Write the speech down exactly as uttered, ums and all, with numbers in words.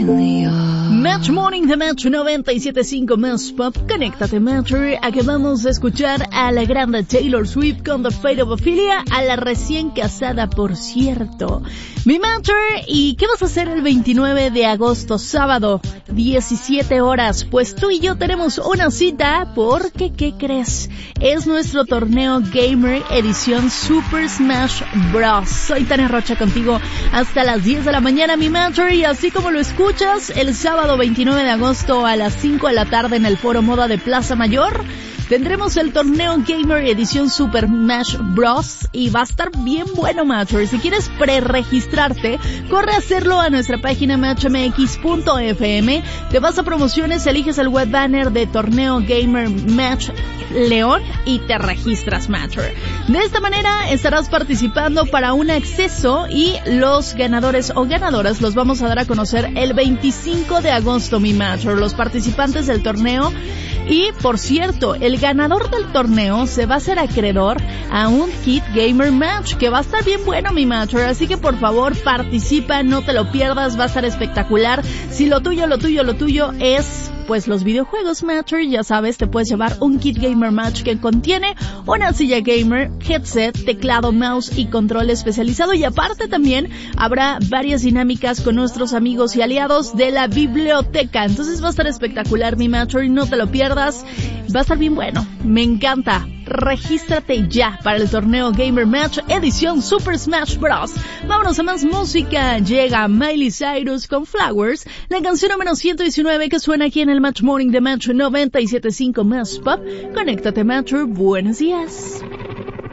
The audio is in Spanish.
Match Morning de Match noventa y siete punto cinco Más Pop. Conéctate, Matcher. Acabamos de escuchar a la grande Taylor Swift con The Fate of Ophelia, a la recién casada, por cierto. Mi Matcher, ¿y qué vas a hacer el veintinueve de agosto, sábado, diecisiete horas? Pues tú y yo tenemos una cita porque, ¿qué crees? Es nuestro torneo gamer edición Super Smash Bros. Soy Tania Rocha contigo hasta las diez de la mañana, mi Matcher, y así como lo escuchas, el sábado veintinueve de agosto a las cinco de la tarde en el Foro Moda de Plaza Mayor tendremos el torneo Gamer edición Super Smash Bros. Y va a estar bien bueno, Matcher. Si quieres preregistrarte, corre a hacerlo a nuestra página match m x punto f m. Te vas a promociones, eliges el web banner de torneo Gamer Match León y te registras, Matcher. De esta manera estarás participando para un acceso y los ganadores o ganadoras los vamos a dar a conocer el veinticinco de agosto, mi Matcher. Los participantes del torneo. Y, por cierto, el ganador del torneo se va a hacer acreedor a un kit Gamer Match, que va a estar bien bueno, mi Matcher. Así que, por favor, participa, no te lo pierdas, va a estar espectacular. Si lo tuyo, lo tuyo, lo tuyo es, pues, los videojuegos, Matcher, ya sabes, te puedes llevar un kit Gamer Match que contiene una silla gamer, headset, teclado, mouse y control especializado. Y aparte también habrá varias dinámicas con nuestros amigos y aliados de la biblioteca. Entonces va a estar espectacular, mi Matcher, y no te lo pierdas. Va a estar bien bueno. Me encanta. Regístrate ya para el torneo Gamer Match edición Super Smash Bros. Vámonos a más música. Llega Miley Cyrus con Flowers, la canción número ciento diecinueve que suena aquí en el Match Morning de Match noventa y siete punto cinco Más Pop. Conéctate, Matcher. Buenos días.